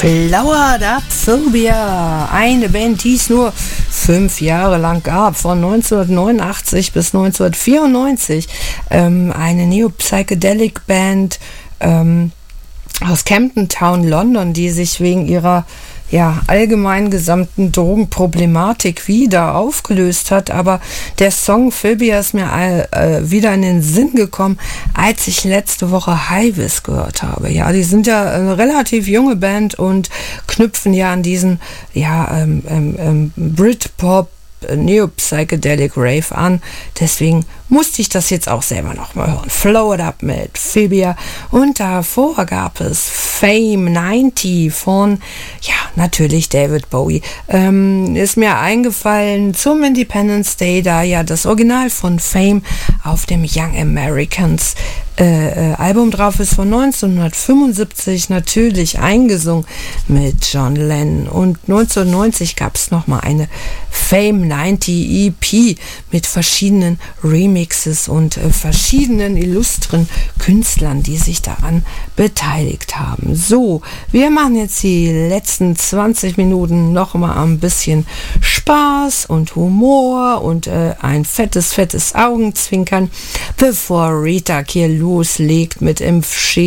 Flowered Up Phobia, eine Band, die es nur 5 Jahre lang gab, von 1989 bis 1994. Eine Neo-Psychedelic-Band aus Camden Town, London, die sich wegen ihrer allgemein gesamten Drogenproblematik wieder aufgelöst hat, aber der Song Phobia ist mir wieder in den Sinn gekommen, als ich letzte Woche Highvis gehört habe. Ja, die sind ja eine relativ junge Band und knüpfen ja an diesen Britpop Neo-Psychedelic Rave an. Deswegen musste ich das jetzt auch selber nochmal hören. Flowered Up mit Phobia. Und davor gab es Fame 90 von, natürlich David Bowie. Ist mir eingefallen zum Independence Day, da ja das Original von Fame auf dem Young Americans Album drauf ist von 1975, natürlich eingesungen mit John Lennon. Und 1990 gab es nochmal eine Fame 90 EP mit verschiedenen Remixes und verschiedenen illustren Künstlern, die sich daran beteiligt haben. So, wir machen jetzt die letzten 20 Minuten nochmal ein bisschen Spaß und Humor und ein fettes Augenzwinkern, bevor Rita hier loslegt mit Impfschäden.